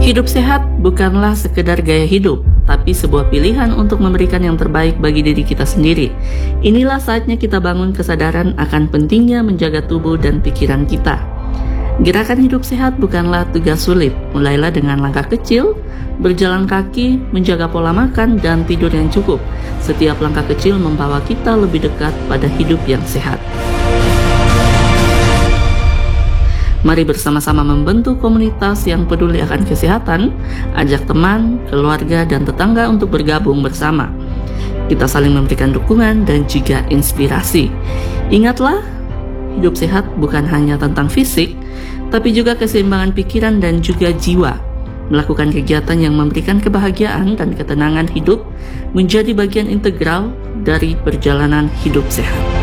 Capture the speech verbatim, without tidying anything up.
Hidup sehat bukanlah sekedar gaya hidup, tapi sebuah pilihan untuk memberikan yang terbaik bagi diri kita sendiri. Inilah saatnya kita bangun kesadaran akan pentingnya menjaga tubuh dan pikiran kita. Gerakan hidup sehat bukanlah tugas sulit. Mulailah dengan langkah kecil, berjalan kaki, menjaga pola makan, dan tidur yang cukup. Setiap langkah kecil membawa kita lebih dekat pada hidup yang sehat. Mari bersama-sama membentuk komunitas yang peduli akan kesehatan, ajak teman, keluarga, dan tetangga untuk bergabung bersama. Kita saling memberikan dukungan dan juga inspirasi. Ingatlah, hidup sehat bukan hanya tentang fisik, tapi juga keseimbangan pikiran dan juga jiwa. Melakukan kegiatan yang memberikan kebahagiaan dan ketenangan hidup menjadi bagian integral dari perjalanan hidup sehat.